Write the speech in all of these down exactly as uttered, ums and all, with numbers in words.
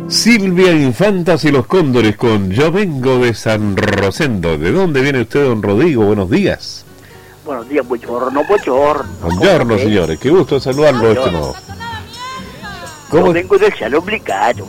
Silvia Infantas y los Cóndores con Yo vengo de San Rosendo. ¿De dónde viene usted, don Rodrigo? Buenos días. Buenos días, buongiorno, buongiorno. Buongiorno, señores. Qué gusto saludarlo de este modo. ¿Cómo? Yo vengo del cielo obligado.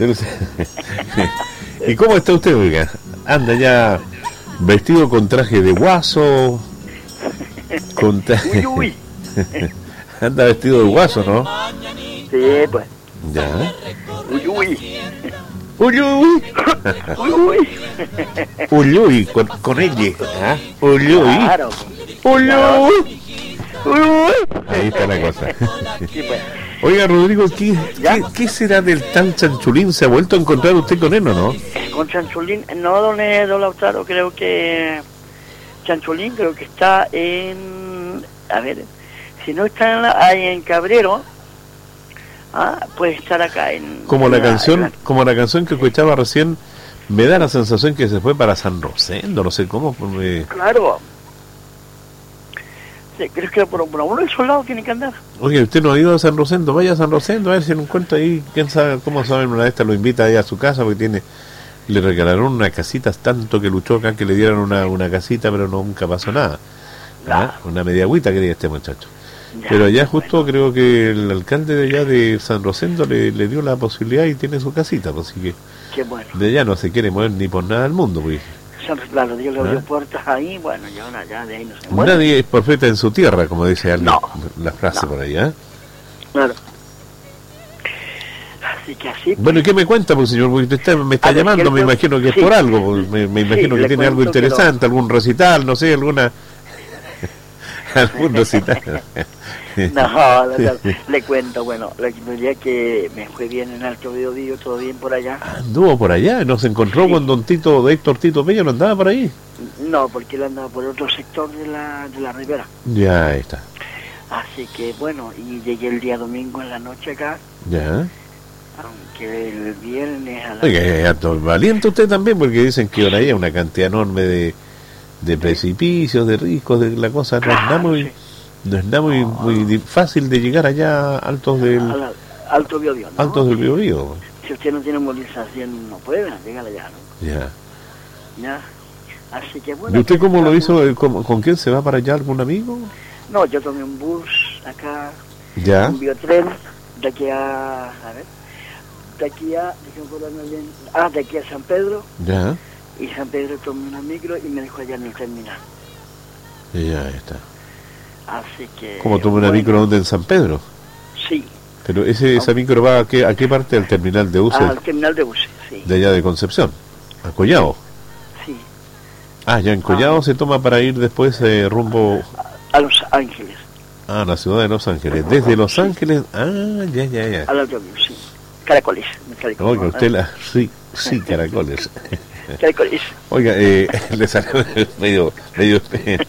¿Y cómo está usted, oiga? ¿Anda ya vestido con traje de guaso? Con tra... Uy, uy. Anda vestido de guaso, ¿no? Sí, pues. Ya. Uy, uy. Uy, uy. Uy, uy. Uy, uy, con, con ella. ¿Ah? Uy, uy. Claro. Uy, uy. Uy, uy. Ahí está la cosa. Sí, pues. Oiga, Rodrigo, ¿qué, ¿qué, ¿qué será del tal Chanchulín? ¿Se ha vuelto a encontrar usted con él o no? Con Chanchulín, no, don, don Lautaro, creo que Chanchulín creo que está en, a ver, si no está en, la, ahí en Cabrero, ah, puede estar acá en... Como en la, la canción, en como la canción que escuchaba recién, me da la sensación que se fue para San Rosendo, no sé cómo. Me... Claro. Sí, creo que por, por uno de esos lados tiene que andar. Oye, usted no ha ido a San Rosendo, vaya a San Rosendo a ver si lo encuentra ahí, quién sabe, cómo sabe, una de estas lo invita ahí a su casa porque tiene, le regalaron una casita, tanto que luchó acá que le dieron una, una casita, pero nunca pasó nada. ¿Ah? Una media agüita quería este muchacho. Ya, pero allá justo bueno. Creo que el alcalde de allá de San Rosendo le, le dio la posibilidad y tiene su casita, pues, así que Qué bueno. de allá no se quiere mover ni por nada del mundo, pues. Claro, Dios le abrió ¿Ah? puertas ahí, bueno, ya allá de ahí no se mueve. Nadie es profeta en su tierra, como dice alguien, No, la frase no. por ahí, ¿eh? Claro. Así que así... Bueno, ¿y qué me cuenta, pues, señor? Porque usted está, me está A ver, llamando, me ¿cierto? imagino que es Sí. por algo, pues, me, me imagino Sí, que le tiene algo cuento que interesante, algún recital, no sé, alguna... algún recital. No, no, no, le cuento, bueno, la día que me fue bien en Alto Biobío, todo bien por allá. Anduvo por allá, nos encontró Sí. con don Tito, de Héctor Tito Peña, no andaba por ahí. No, porque él andaba por otro sector de la, de la ribera. Ya, ahí está. Así que bueno, y llegué el día domingo en la noche acá, Ya. aunque el viernes a la... Oiga, es harto valiente usted también, porque dicen que ahora hay una cantidad enorme de, de precipicios, de riscos, de la cosa. No es nada muy, sí. no es nada muy, muy di- fácil de llegar allá altos del, a la- Alto Biobío, ¿no? altos del Biobío. Si usted no tiene movilización, no puede llegar allá, ¿no? Ya. Ya. Así que bueno... ¿Y usted cómo lo estamos- hizo? ¿Con, ¿Con quién se va para allá? ¿Algún amigo? No, yo tomé un bus acá, Ya. un biotren, de aquí a... a ver, de aquí a... déjame acordarme bien, ah, de aquí a San Pedro, Ya. y San Pedro tomé una micro y me dejó allá en el terminal. Ya está. Así que... ¿Cómo tomó una bueno, micro donde en San Pedro? Sí, Pero ese esa micro va a qué, a qué parte del terminal de buses al terminal de buses, sí. de allá de Concepción, a Collao. Sí, Ah, ya en Collao Ah. se toma para ir después eh, rumbo a Los Ángeles, a la ciudad de Los Ángeles. Desde Los Ángeles, ah, ya, ya, ya. al autobús, sí. Caracoles, caracoles. Oiga, usted la... Sí, sí, caracoles. Caracoles. Oiga, eh, le salió medio, medio,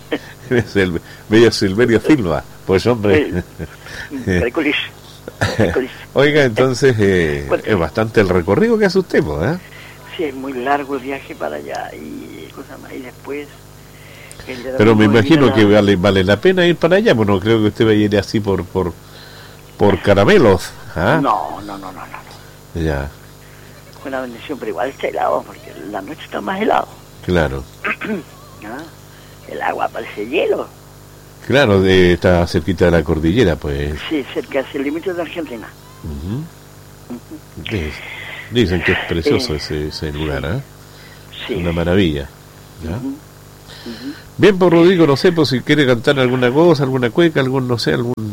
medio Silverio Silva, pues hombre. Caracoles. Caracoles. Oiga, entonces eh, Bueno. es bastante el recorrido que hace usted, pues, ¿eh? Sí, es muy largo el viaje para allá y cosas más. Y después... el de Pero me domingo imagino viene que la- vale vale la pena ir para allá, bueno, creo que usted va a ir así por por por caramelos, ¿ah? No, no, no, no, no. Ya, Una bendición, pero igual está helado, porque la noche está más helado. claro. ¿Ah? El agua parece hielo. Claro, de, está cerquita de la cordillera, pues. Sí, cerca hacia el límite de Argentina. Ujú. Dic- Dicen que es precioso ese, ese lugar, ¿eh? Sí. Una maravilla. ¿Ya? Ujú, ujú. Bien, por Rodrigo, no sé, pues si quiere cantar alguna cosa, alguna cueca, algún, no sé, algún...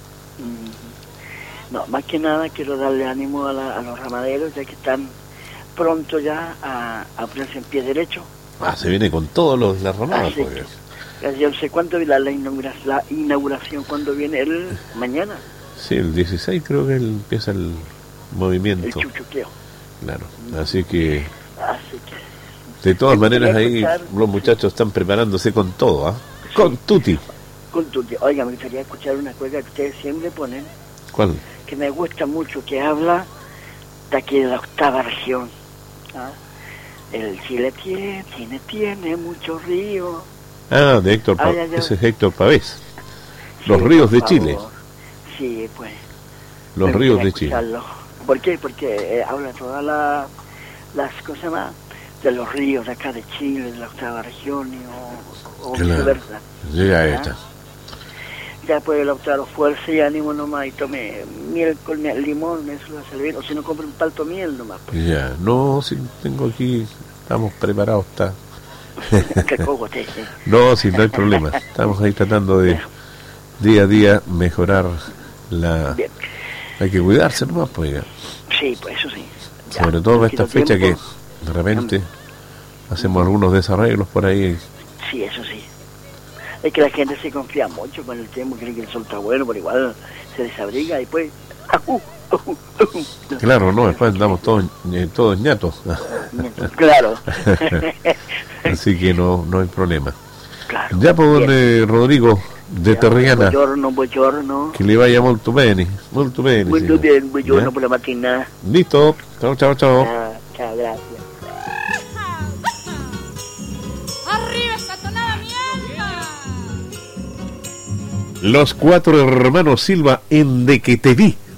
No, más que nada quiero darle ánimo a, la- a los ramaderos, ya que están pronto ya a, a ponerse en pie derecho. Ah, se viene con todos los las ramadas, Así pues. que, yo no sé cuánto la, la, inaugura, la inauguración, cuando viene el mañana, Sí, el dieciséis creo que empieza el el movimiento. chuchuqueo. Claro, así que... Así que, De todas Me maneras gustaría ahí escuchar- los muchachos están preparándose con todo, ¿ah? Con tutti. con tu, oiga, me gustaría escuchar una cueca que ustedes siempre ponen, ¿Cuál? que me gusta mucho, que habla de aquí de la octava región. ¿Ah? El Chile tiene, tiene, tiene muchos ríos. Ah, de Héctor Ay, Pa- ay, ay. ese es Héctor Pavés. Sí, Los ríos por de favor. Chile. Sí, pues. Los me ríos de gustaría Chile. escucharlo. ¿Por qué? Porque eh, habla todas la, las cosas más de los ríos de acá de Chile, de la octava región, y, o, o Claro. viceversa. Llega ¿Ah? esta. Ya pues Lautaro, fuerza y ánimo nomás, y tome miel con miel, limón, eso lo hace bien, o si no compre un palto miel nomás. Pues. Ya, no, si tengo aquí, estamos preparados, está. Qué cogote, sí. No, si no hay problema. Estamos ahí tratando de día a día mejorar la... Bien. Hay que cuidarse nomás, pues. Ya. Sí, pues eso sí. Ya, Sobre todo esta poquito fecha tiempo. que de repente hacemos algunos desarreglos por ahí. Sí, eso sí. Es que la gente se confía mucho con el tiempo, cree que el sol está bueno, pero igual se desabriga y pues... Claro, no, después andamos todos, eh, todos ñatos. Claro. Así que no, no hay problema. Claro. Ya pues, don Bien. eh, Rodrigo de Ya, Terriana, Buongiorno, buongiorno. que le vaya molto bene, molto bene. Muy signor. bien, buongiorno ¿Ya? por la mañana. Listo, chao, chao, chao. Ah, chao, gracias. ¡Arriba esta tonada, mi alma! Los cuatro hermanos Silva en De que te vi.